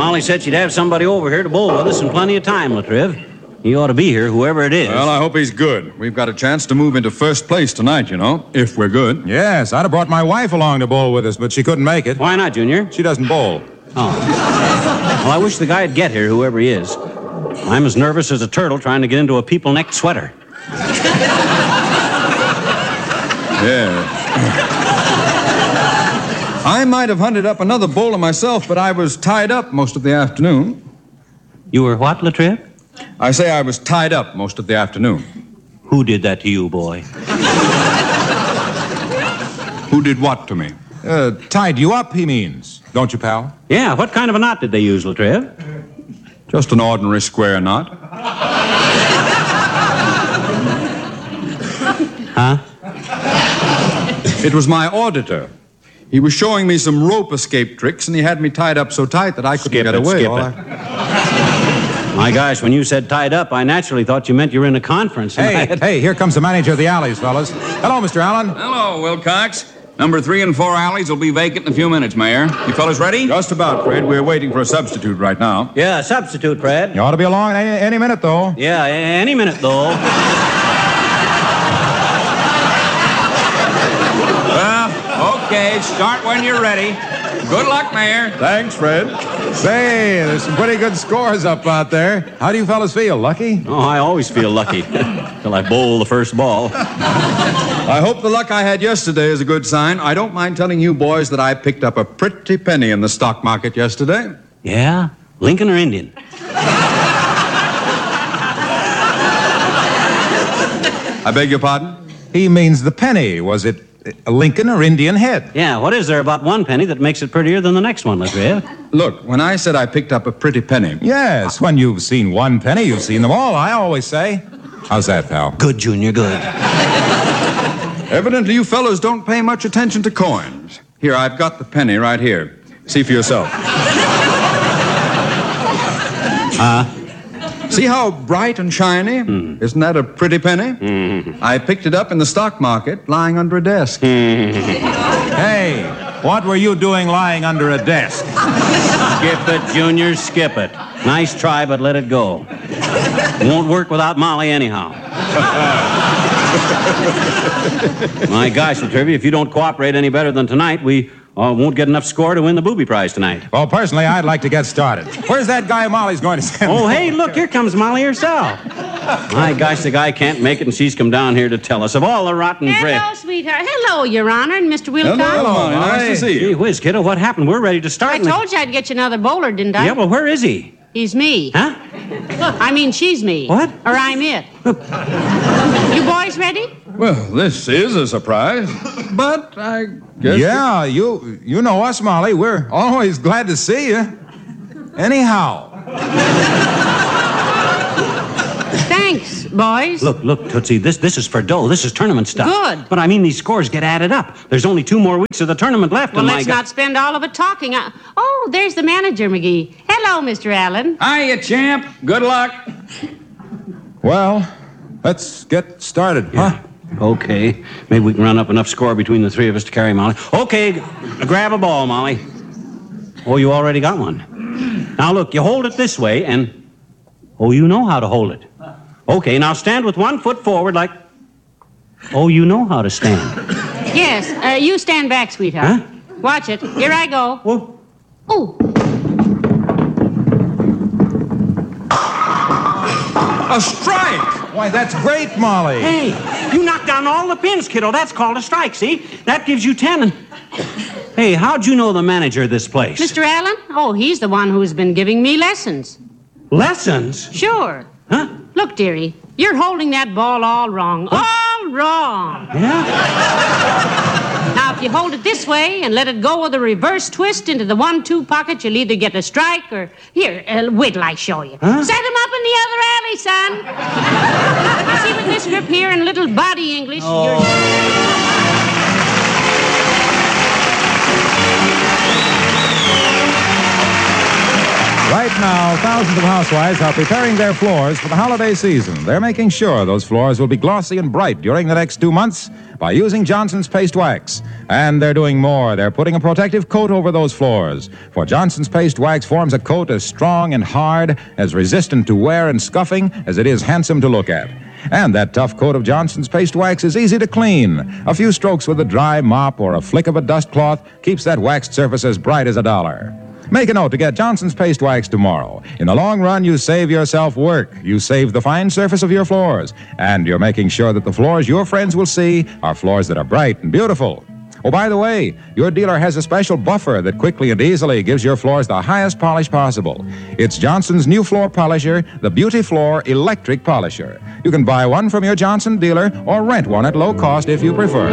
Molly said she'd have somebody over here to bowl with us in plenty of time, Latriv. He ought to be here, whoever it is. Well, I hope he's good. We've got a chance to move into first place tonight, you know, if we're good. Yes, I'd have brought my wife along to bowl with us, but she couldn't make it. Why not, Junior? She doesn't bowl. Oh. Well, I wish the guy'd get here, whoever he is. I'm as nervous as a turtle trying to get into a people-necked sweater. Yeah. I might have hunted up another bowler myself, but I was tied up most of the afternoon. You were what, Latriv? I say I was tied up most of the afternoon. Who did that to you, boy? Who did what to me? Tied you up, he means. Don't you, pal? Yeah, what kind of a knot did they use, Latriv? Just an ordinary square knot. Huh? It was my auditor. He was showing me some rope escape tricks, and he had me tied up so tight that I couldn't get away. My gosh, when you said tied up, I naturally thought you meant you were in a conference. Hey, here comes the manager of the Alleys, fellas. Hello, Mr. Allen. Hello, Wilcox. Number 3 and 4 Alleys will be vacant in a few minutes, Mayor. You fellas ready? Just about, Fred. We're waiting for a substitute right now. Yeah, substitute, Fred. You ought to be along any minute, though. Yeah, any minute, though. Well, okay, start when you're ready. Good luck, Mayor. Thanks, Fred. Say, there's some pretty good scores up out there. How do you fellas feel? Lucky? Oh, I always feel lucky till I bowl the first ball. I hope the luck I had yesterday is a good sign. I don't mind telling you boys that I picked up a pretty penny in the stock market yesterday. Yeah? Lincoln or Indian? I beg your pardon? He means the penny. Was it a Lincoln or Indian head? Yeah, what is there about one penny that makes it prettier than the next one, Latriv? Look, when I said I picked up a pretty penny... Yes, when you've seen one penny, you've seen them all, I always say. How's that, pal? Good, Junior, good. Evidently, you fellows don't pay much attention to coins. Here, I've got the penny right here. See for yourself. See how bright and shiny? Isn't that a pretty penny? I picked it up in the stock market, lying under a desk. Hey, what were you doing lying under a desk? Skip it, Junior, skip it. Nice try, but let it go. It won't work without Molly anyhow. My gosh, Latriv, if you don't cooperate any better than tonight, we won't get enough score to win the booby prize tonight. Well, personally, I'd like to get started. Where's that guy Molly's going to send? Oh, hey, look, here comes Molly herself. My gosh, the guy can't make it, and she's come down here to tell us of all the rotten bread. Hello, sweetheart. Hello, Your Honor, and Mr. Wilcox. Hello, Molly. Nice to see you. Gee whiz, kiddo, what happened? We're ready to start. I told you I'd get you another bowler, didn't I? Yeah, well, where is he? He's me. Huh? I mean, she's me. What? Or I'm it. You boys ready? Well, this is a surprise, but I guess... Yeah, you know us, Molly. We're always glad to see you. Anyhow. Thanks, boys. Look, Tootsie, this is for dough. This is tournament stuff. Good. But I mean, these scores get added up. There's only 2 more weeks of the tournament left. Well, let's not spend all of it talking. Oh, there's the manager, McGee. Hello, Mr. Allen. Hiya, champ. Good luck. Well, let's get started, huh? Okay. Maybe we can run up enough score between the 3 of us to carry Molly. Okay, grab a ball, Molly. Oh, you already got one. Now, look, you hold it this way, and... Oh, you know how to hold it. Okay, now stand with 1 foot forward like... Oh, you know how to stand. Yes, you stand back, sweetheart. Huh? Watch it. Here I go. Whoa. Oh. A strike! Why, that's great, Molly. Hey, you knocked down all the pins, kiddo. That's called a strike, see? That gives you 10 and... Hey, how'd you know the manager of this place? Mr. Allen? Oh, he's the one who's been giving me lessons. Lessons? Sure. Huh? Look, dearie, you're holding that ball all wrong. All wrong. Yeah? Now, if you hold it this way and let it go with a reverse twist into the 1-2 pocket, you'll either get a strike or... Here, wait till I show you. Huh? Set him up in the other alley, son. You see, with this grip here and little body English, you're... Right now, thousands of housewives are preparing their floors for the holiday season. They're making sure those floors will be glossy and bright during the next 2 months by using Johnson's Paste Wax. And they're doing more. They're putting a protective coat over those floors. For Johnson's Paste Wax forms a coat as strong and hard, as resistant to wear and scuffing as it is handsome to look at. And that tough coat of Johnson's Paste Wax is easy to clean. A few strokes with a dry mop or a flick of a dust cloth keeps that waxed surface as bright as $1. Make a note to get Johnson's Paste Wax tomorrow. In the long run, you save yourself work. You save the fine surface of your floors. And you're making sure that the floors your friends will see are floors that are bright and beautiful. Oh, by the way, your dealer has a special buffer that quickly and easily gives your floors the highest polish possible. It's Johnson's new floor polisher, the Beauty Floor Electric Polisher. You can buy one from your Johnson dealer or rent one at low cost if you prefer.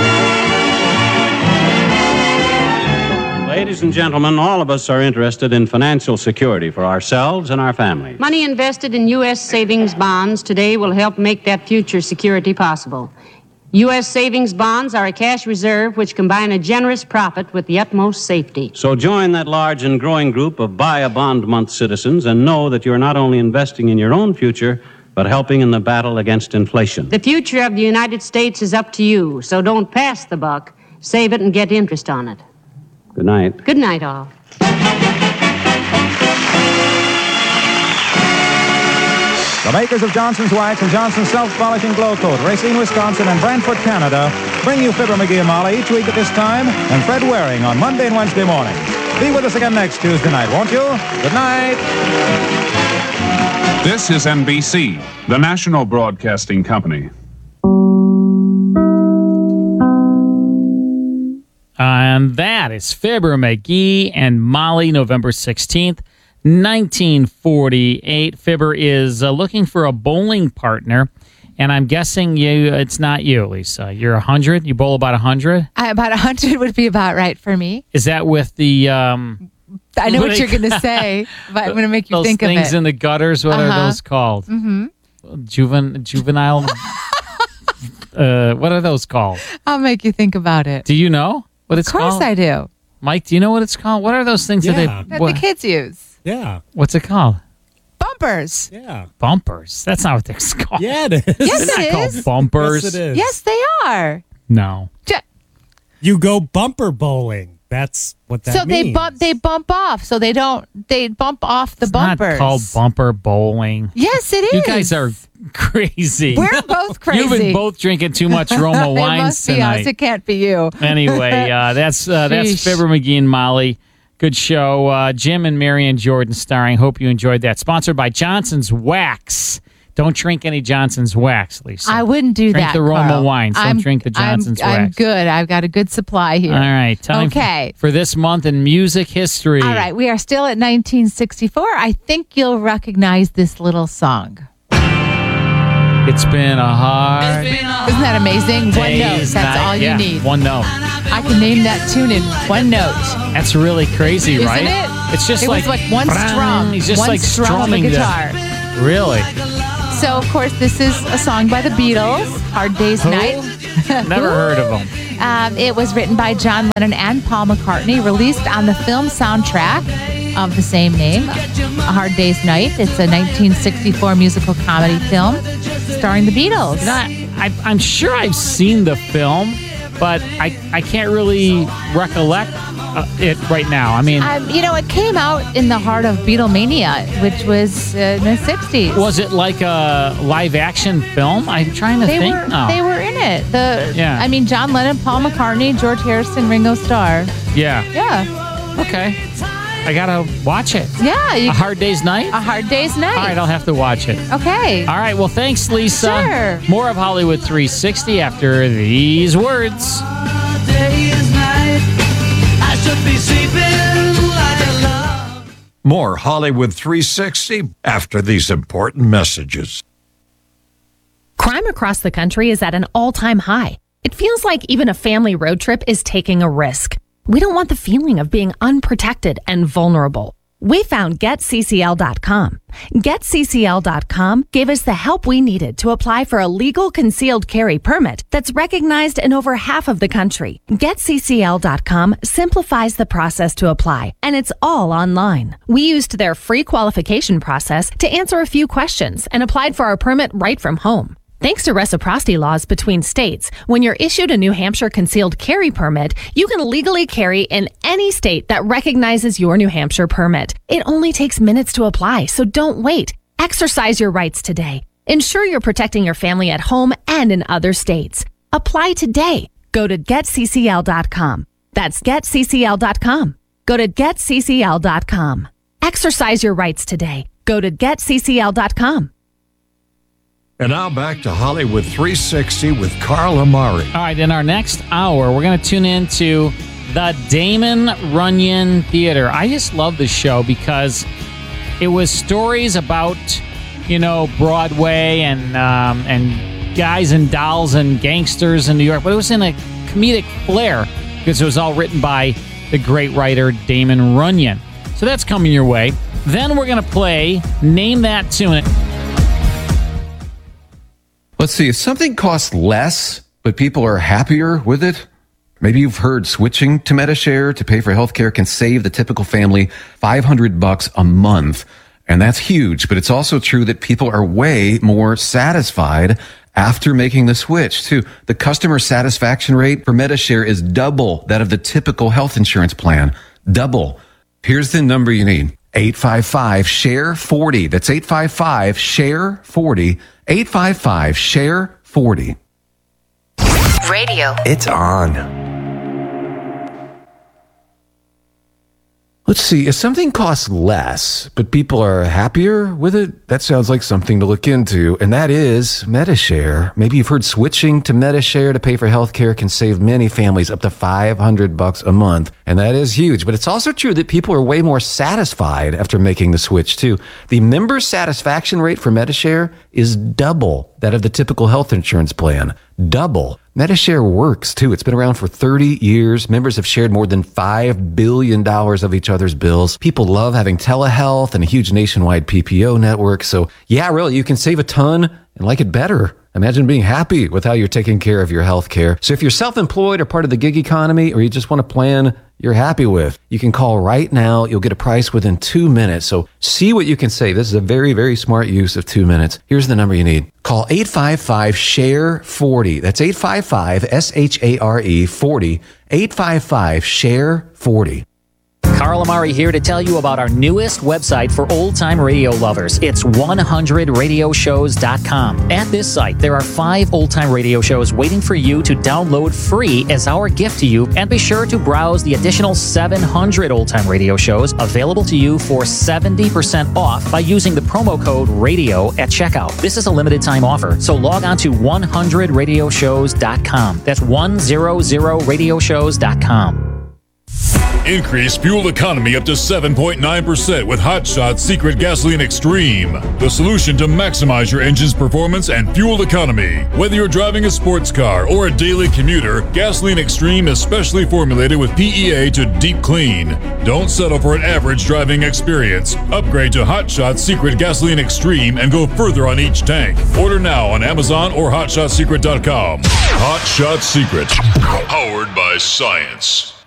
Ladies and gentlemen, all of us are interested in financial security for ourselves and our families. Money invested in U.S. savings bonds today will help make that future security possible. U.S. savings bonds are a cash reserve which combine a generous profit with the utmost safety. So join that large and growing group of Buy a Bond Month citizens and know that you're not only investing in your own future, but helping in the battle against inflation. The future of the United States is up to you, so don't pass the buck. Save it and get interest on it. Good night. Good night, all. The makers of Johnson's Wax and Johnson's Self-Polishing Glow Coat, Racine, Wisconsin, and Brantford, Canada, bring you Fibber, McGee, and Molly each week at this time, and Fred Waring on Monday and Wednesday mornings. Be with us again next Tuesday night, won't you? Good night. This is NBC, the national broadcasting company. And that is Fibber, McGee, and Molly, November 16th. 1948. Fibber is looking for a bowling partner, and I'm guessing it's not you, Lisa. You're 100? You bowl about 100? About 100 would be about right for me. Is that with the... I know what you're going to say, but I'm going to make you think of it. Those things in the gutters, what are those called? Mm-hmm. Juvenile... what are those called? I'll make you think about it. Do you know what it's called? Of course I do. Mike, do you know what it's called? What are those things that the kids use? Yeah. What's it called? Bumpers. Yeah. Bumpers. That's not what they're called. Yeah, it is. Yes, They're it not is. called bumpers. Yes, it is. Yes, they are. No. You go bumper bowling. That's what that means. So they bump off. So they bump off the bumpers. It's not called bumper bowling. Yes, it is. You guys are crazy. We're both crazy. You've been both drinking too much Roma wines it must tonight. Be us. It can't be you. Anyway, that's Fibber, McGee, and Molly. Good show. Jim and Marion Jordan starring. Hope you enjoyed that. Sponsored by Johnson's Wax. Don't drink any Johnson's Wax, Lisa. I wouldn't do drink that. the Roma Carl. wines. Don't drink the Johnson's Wax. I'm good. I've got a good supply here. All right. Time for this month in music history. All right. We are still at 1964. I think you'll recognize this little song. It's been a hard... Isn't that amazing? One note. That's all you need. One note. I can name that tune in one note. That's really crazy, Isn't right? it? It's just it was like one strum. He's just one like strum strumming of a guitar. Really? So, of course, this is a song by the Beatles, Hard Day's Night. Never heard of them. It was written by John Lennon and Paul McCartney, released on the film soundtrack of the same name, A Hard Day's Night. It's a 1964 musical comedy film starring the Beatles. I'm sure I've seen the film, but I can't really recollect it right now. I mean... it came out in the heart of Beatlemania, which was in the 60s. Was it like a live-action film? I'm trying to think now. They were in it. Yeah. I mean, John Lennon, Paul McCartney, George Harrison, Ringo Starr. Yeah. Yeah. Okay. I gotta watch it. Yeah. A Hard Day's Night? A Hard Day's Night. All right, I'll have to watch it. Okay. All right, well, thanks, Lisa. Sure. More of Hollywood 360 after these words. More Hollywood 360 after these important messages. Crime across the country is at an all-time high. It feels like even a family road trip is taking a risk. We don't want the feeling of being unprotected and vulnerable. We found GetCCL.com. GetCCL.com gave us the help we needed to apply for a legal concealed carry permit that's recognized in over half of the country. GetCCL.com simplifies the process to apply, and it's all online. We used their free qualification process to answer a few questions and applied for our permit right from home. Thanks to reciprocity laws between states, when you're issued a New Hampshire concealed carry permit, you can legally carry in any state that recognizes your New Hampshire permit. It only takes minutes to apply, so don't wait. Exercise your rights today. Ensure you're protecting your family at home and in other states. Apply today. Go to GetCCL.com. That's GetCCL.com. Go to GetCCL.com. Exercise your rights today. Go to GetCCL.com. And now back to Hollywood 360 with Carl Amari. All right, in our next hour, we're going to tune into the Damon Runyon Theater. I just love this show because it was stories about, Broadway and guys and dolls and gangsters in New York, but it was in a comedic flair because it was all written by the great writer Damon Runyon. So that's coming your way. Then we're going to play Name That Tune. Let's see, if something costs less, but people are happier with it, maybe you've heard switching to Medi-Share to pay for healthcare can save the typical family $500 a month. And that's huge, but it's also true that people are way more satisfied after making the switch, too. The customer satisfaction rate for Medi-Share is double that of the typical health insurance plan. Double. Here's the number you need. 855-SHARE-40. That's 855-SHARE-40. 855-SHARE-40. Radio. It's on. Let's see, if something costs less, but people are happier with it, that sounds like something to look into, and that is Medi-Share. Maybe you've heard switching to Medi-Share to pay for healthcare can save many families up to $500 a month, and that is huge. But it's also true that people are way more satisfied after making the switch, too. The member satisfaction rate for Medi-Share is double that of the typical health insurance plan. Double. Medi-Share works, too. It's been around for 30 years. Members have shared more than $5 billion of each other's bills. People love having telehealth and a huge nationwide PPO network. So, yeah, really, you can save a ton and like it better. Imagine being happy with how you're taking care of your health care. So if you're self-employed or part of the gig economy, or you just want a plan you're happy with, you can call right now. You'll get a price within 2 minutes. So see what you can save. This is a very, very smart use of 2 minutes. Here's the number you need. Call 855-SHARE-40. That's 855-SHARE-40. 855-SHARE-40. Carl Amari here to tell you about our newest website for old-time radio lovers. It's 100radioshows.com. At this site, there are 5 old-time radio shows waiting for you to download free as our gift to you, and be sure to browse the additional 700 old-time radio shows available to you for 70% off by using the promo code RADIO at checkout. This is a limited-time offer, so log on to 100radioshows.com. That's 100radioshows.com. Increase fuel economy up to 7.9% with Hot Shot Secret Gasoline Extreme, the solution to maximize your engine's performance and fuel economy. Whether you're driving a sports car or a daily commuter, Gasoline Extreme is specially formulated with PEA to deep clean. Don't settle for an average driving experience. Upgrade to Hot Shot Secret Gasoline Extreme and go further on each tank. Order now on Amazon or HotShotSecret.com. Hot Shot Secret, powered by science.